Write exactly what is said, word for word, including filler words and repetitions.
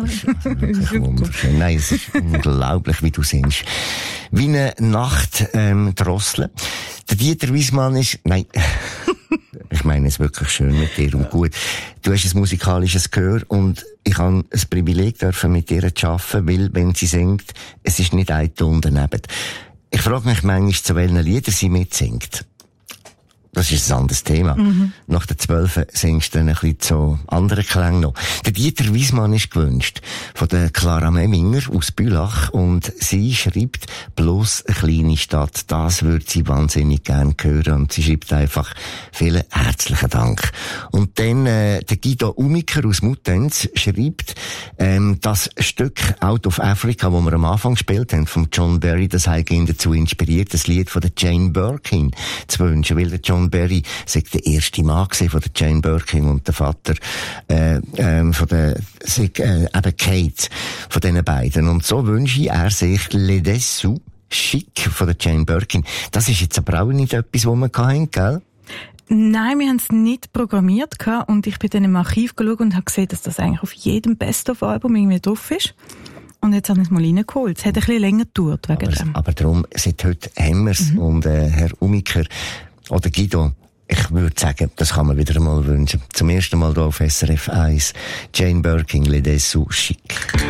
Wirklich wunderschön. Nein, es ist unglaublich, wie du singst. Wie eine Nacht, ähm, Drossel. Der Dieter Wiesmann ist, nein, ich meine es wirklich schön mit dir und gut. Du hast ein musikalisches Gehör und ich habe ein Privileg dürfen mit dir zu arbeiten, weil, wenn sie singt, es ist nicht ein Ton daneben. Ich frage mich manchmal, zu welchen Liedern sie mitsingt. Das ist ein anderes Thema. Mhm. Nach der Zwölfen singst du dann ein bisschen zu anderen Klängen noch. Der Dieter Wiesmann ist gewünscht von der Clara Memminger aus Bülach und sie schreibt bloß eine kleine Stadt. Das würde sie wahnsinnig gern hören und sie schreibt einfach vielen herzlichen Dank. Und dann äh, der Guido Umiker aus Muttenz schreibt ähm, das Stück Out of Africa, das wir am Anfang gespielt haben, von John Barry, das hat ihn dazu inspiriert, das Lied von der Jane Birkin zu wünschen, weil der John Barry sei der erste Mann von der Jane Birkin und der Vater äh, ähm, von der sei, äh, eben Kate von diesen beiden. Und so wünsche er sich Le Dessous Chic von der Jane Birkin. Das ist jetzt aber auch nicht etwas, was wir hatten, gell? Nein, wir haben es nicht programmiert und ich bin dann im Archiv geschaut und habe gesehen, dass das eigentlich auf jedem Best-of-Album irgendwie drauf ist. Und jetzt habe ich es mal reingeholt. Es hat ein bisschen länger gedauert wegen aber, dem. Aber darum, seit heute haben wir es. Mhm. Und äh, Herr Umiker oder Guido, ich würde sagen, das kann man wieder einmal wünschen. Zum ersten Mal hier auf S R F eins. Jane Birkin, Le Dessous Chic.